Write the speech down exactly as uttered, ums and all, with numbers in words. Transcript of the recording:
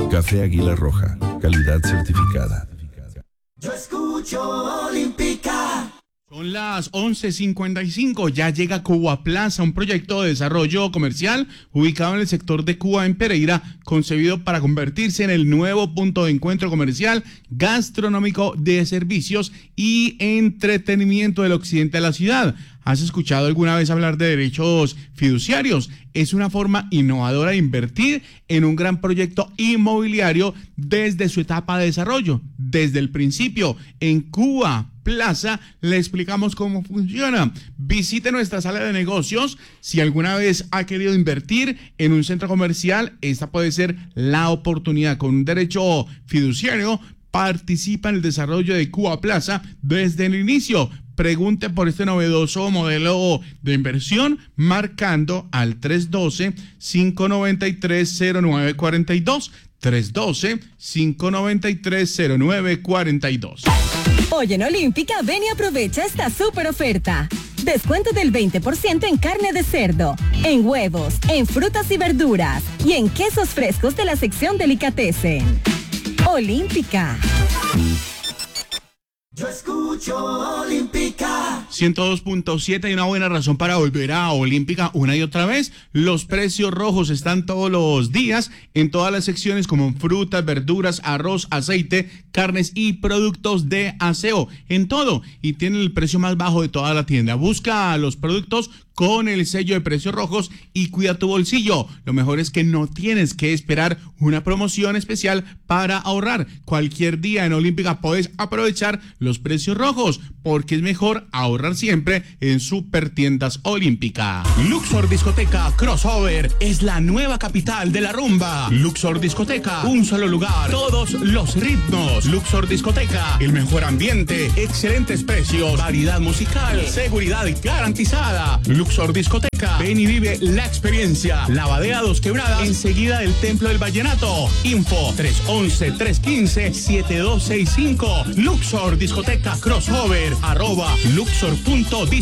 Café Águila Roja, calidad certificada. Yo escucho Olímpica. Son las once cincuenta y cinco, ya llega Cuba Plaza, un proyecto de desarrollo comercial ubicado en el sector de Cuba en Pereira, concebido para convertirse en el nuevo punto de encuentro comercial, gastronómico, de servicios y entretenimiento del occidente de la ciudad. ¿Has escuchado alguna vez hablar de derechos fiduciarios? Es una forma innovadora de invertir en un gran proyecto inmobiliario desde su etapa de desarrollo, desde el principio. En Cuba Plaza le explicamos cómo funciona. Visite nuestra sala de negocios. Si alguna vez ha querido invertir en un centro comercial, esta puede ser la oportunidad. Con un derecho fiduciario, participa en el desarrollo de Cuba Plaza desde el inicio. Pregunte por este novedoso modelo de inversión marcando al tres uno dos, cinco nueve tres, cero nueve cuatro dos. tres uno dos, cinco nueve tres, cero nueve cuatro dos. Hoy en Olímpica, ven y aprovecha esta súper oferta. Descuento del veinte por ciento en carne de cerdo, en huevos, en frutas y verduras y en quesos frescos de la sección Delicatessen. Olímpica. Yo escucho Olímpica. ciento dos punto siete, hay una buena razón para volver a Olímpica una y otra vez. Los precios rojos están todos los días en todas las secciones como frutas, verduras, arroz, aceite, carnes y productos de aseo. En todo. Y tienen el precio más bajo de toda la tienda. Busca los productos con el sello de precios rojos y cuida tu bolsillo. Lo mejor es que no tienes que esperar una promoción especial para ahorrar. Cualquier día en Olímpica puedes aprovechar los precios rojos, porque es mejor ahorrar siempre en Super Tiendas Olímpica. Luxor Discoteca Crossover es la nueva capital de la rumba. Luxor Discoteca, un solo lugar, todos los ritmos. Luxor Discoteca, el mejor ambiente, excelentes precios, variedad musical, seguridad garantizada. Luxor Discoteca, ven y vive la experiencia. Lavadea Dos Quebradas, enseguida del Templo del Vallenato. Info tres once, tres quince, siete dos seis cinco. Luxor Discoteca Crossover, arroba luxor punto discoteca.